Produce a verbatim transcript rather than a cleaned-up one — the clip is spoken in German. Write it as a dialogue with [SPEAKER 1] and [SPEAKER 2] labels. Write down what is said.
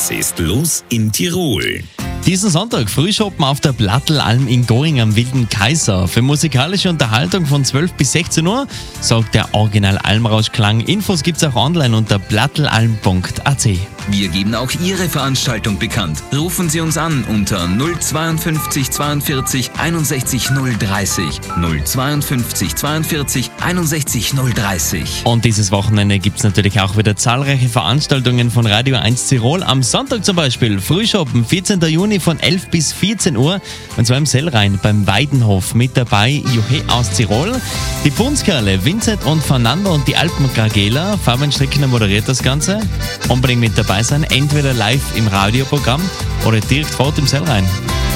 [SPEAKER 1] Was ist los in Tirol?
[SPEAKER 2] Diesen Sonntag Frühschoppen auf der Plattelalm in Going am Wilden Kaiser. Für musikalische Unterhaltung von zwölf bis sechzehn Uhr sorgt der Original Almrauschklang. Infos gibt's auch online unter plattelalm punkt a c.
[SPEAKER 3] Wir geben auch Ihre Veranstaltung bekannt. Rufen Sie uns an unter null zweiundfünfzig zweiundvierzig einundsechzig null dreißig. null zweiundfünfzig zweiundvierzig einundsechzig null dreißig.
[SPEAKER 2] Und dieses Wochenende gibt's natürlich auch wieder zahlreiche Veranstaltungen von Radio eins Tirol. Am Sonntag zum Beispiel Frühschoppen, vierzehnten Juni von elf bis vierzehn Uhr. Und zwar im Sellrhein beim Weidenhof. Mit dabei Juhe aus Tirol, die Punzkerle, Vincent und Fernando und die Alpenkragela. Fabian Strickner moderiert das Ganze. Unbedingt mit dabei sein, entweder live im Radioprogramm oder direkt vor Ort im Sellrhein.